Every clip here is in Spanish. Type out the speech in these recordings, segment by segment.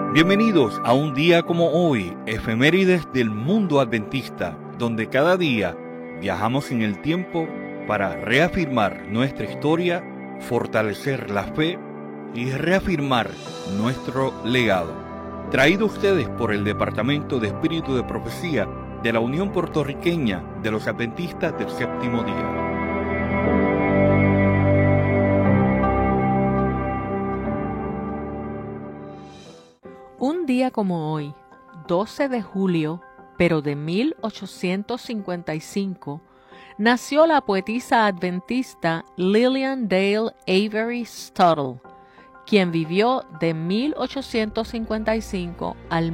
Bienvenidos a un día como hoy, efemérides del mundo adventista, donde cada día viajamos en el tiempo para reafirmar nuestra historia, fortalecer la fe y reafirmar nuestro legado. Traído a ustedes por el Departamento de Espíritu de Profecía de la Unión Puertorriqueña de los Adventistas del Séptimo Día. Un día como hoy, 12 de julio, pero de 1855, nació la poetisa adventista Lillian Dale Avery Stuttle, quien vivió de 1855 al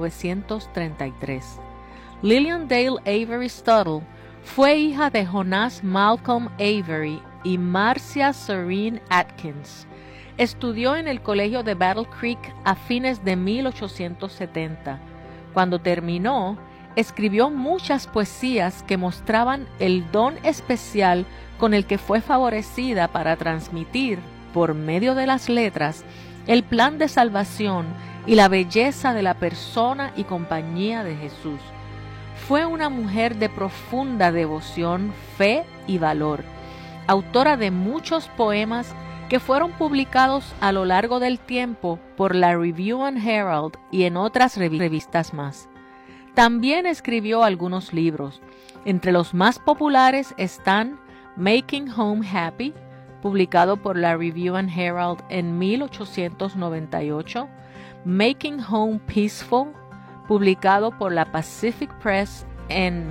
1933. Lillian Dale Avery Stuttle fue hija de Jonas Malcolm Avery y Marcia Serene Atkins. Estudió en el colegio de Battle Creek a fines de 1870. Cuando terminó, escribió muchas poesías que mostraban el don especial con el que fue favorecida para transmitir, por medio de las letras, el plan de salvación y la belleza de la persona y compañía de Jesús. Fue una mujer de profunda devoción, fe y valor, autora de muchos poemas que fueron publicados a lo largo del tiempo por la Review and Herald y en otras revistas más. También escribió algunos libros. Entre los más populares están Making Home Happy, publicado por la Review and Herald en 1898, Making Home Peaceful, publicado por la Pacific Press en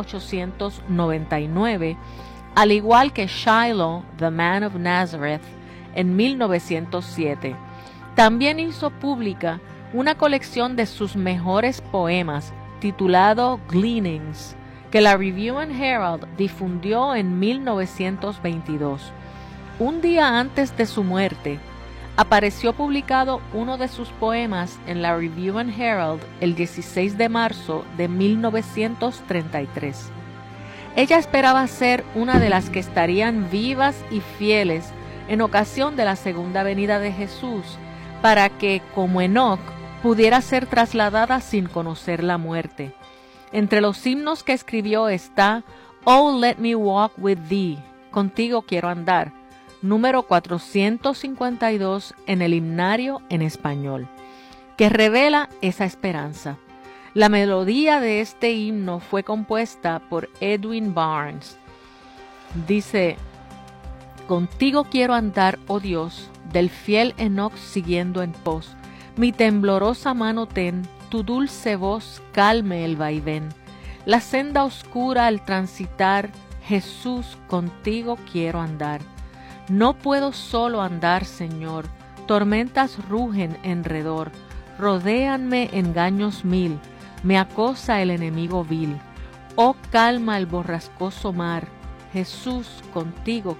1899, al igual que Shiloh, The Man of Nazareth, en 1907. También hizo pública una colección de sus mejores poemas titulado Gleanings, que la Review and Herald difundió en 1922. Un día antes de su muerte, apareció publicado uno de sus poemas en la Review and Herald el 16 de marzo de 1933. Ella esperaba ser una de las que estarían vivas y fieles en ocasión de la segunda venida de Jesús, para que, como Enoc, pudiera ser trasladada sin conocer la muerte. Entre los himnos que escribió está Oh, let me walk with thee, contigo quiero andar, número 452 en el himnario en español, que revela esa esperanza. La melodía de este himno fue compuesta por Edwin Barnes. Dice: Contigo quiero andar, oh Dios, del fiel Enoc siguiendo en pos. Mi temblorosa mano ten, tu dulce voz calme el vaivén. La senda oscura al transitar, Jesús, contigo quiero andar. No puedo solo andar, Señor, tormentas rugen enredor, rodéanme engaños mil, me acosa el enemigo vil. Oh, calma el borrascoso mar, Jesús, contigo